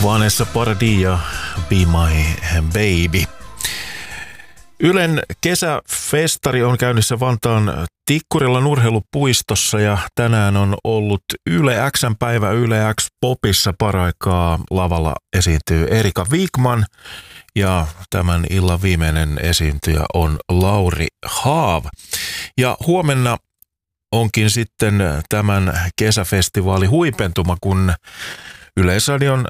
Vanessa Paradis ja Be My Baby. Ylen kesäfestari on käynnissä Vantaan Tikkurilan urheilupuistossa ja tänään on ollut Yle X:n päivä. Yle X Popissa paraikaa lavalla esiintyy Erika Wigman ja tämän illan viimeinen esiintyjä on Lauri Haav. Ja huomenna onkin sitten tämän kesäfestivaali huipentuma, kun Yleisradion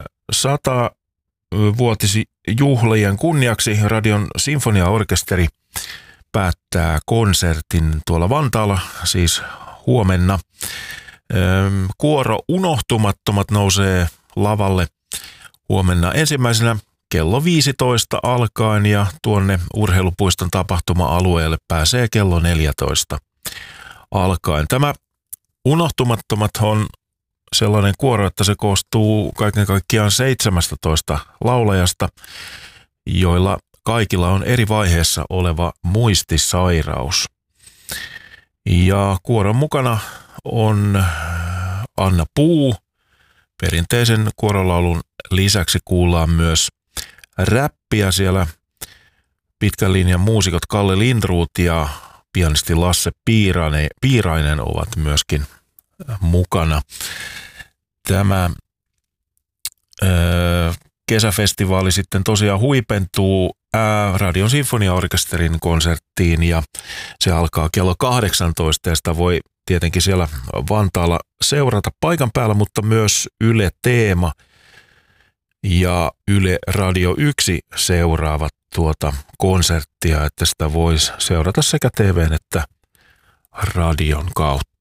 100-vuotisjuhlien kunniaksi Radion sinfoniaorkesteri päättää konsertin tuolla Vantaalla, siis huomenna. Kuoro Unohtumattomat nousee lavalle huomenna ensimmäisenä kello 15 alkaen ja tuonne urheilupuiston tapahtuma-alueelle pääsee kello 14 alkaen. Tämä Unohtumattomat on sellainen kuoro, että se koostuu kaiken kaikkiaan 17 laulajasta, joilla kaikilla on eri vaiheessa oleva muistisairaus. Ja kuoron mukana on Anna Puu. Perinteisen kuorolaulun lisäksi kuullaan myös räppiä siellä. Pitkän linjan muusikot Kalle Lindroth ja pianisti Lasse Piirainen ovat myöskin mukana. Tämä kesäfestivaali sitten tosiaan huipentuu Radion sinfoniaorkesterin konserttiin ja se alkaa kello 18 ja sitä voi tietenkin siellä Vantaalla seurata paikan päällä, mutta myös Yle Teema ja Yle Radio 1 seuraavat tuota konserttia, että sitä voisi seurata sekä TV:n että radion kautta.